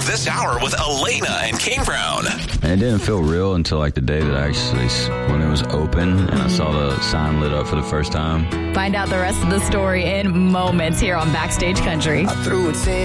up this hour with Elena and Kane Brown. And it didn't feel real until like the day that when it was open and I saw the sign lit up for the first time. Find out the rest of the story in moments here on Backstage Country. I threw it